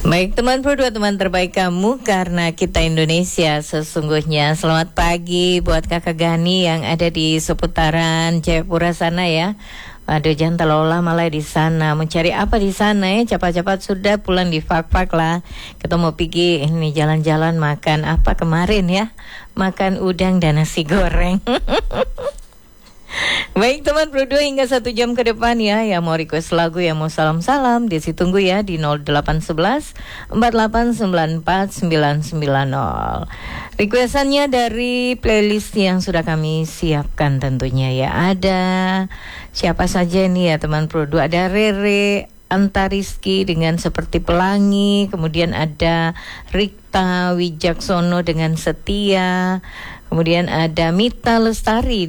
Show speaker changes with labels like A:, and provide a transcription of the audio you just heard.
A: Baik teman berdua, teman terbaik kamu karena kita Indonesia sesungguhnya. Selamat pagi buat kakak Gani yang ada di seputaran Jayapura sana ya. Waduh, jangan terlalu lama lah di sana. Mencari apa di sana ya? Cepat-cepat sudah pulang di Fak-Fak lah. Kita mau pergi ini jalan-jalan makan apa kemarin ya? Makan udang dan nasi goreng. Baik teman berdua, hingga 1 jam ke depan ya. Yang mau request lagu, yang mau salam-salam, Desi tunggu ya di 0811 4894 990. Requestannya dari playlist yang sudah kami siapkan tentunya ya. Ada siapa saja nih ya teman berdua? Ada Rere Antariski dengan Seperti Pelangi, kemudian ada Rikta Wijaksono dengan Setia, kemudian ada Mita Lestari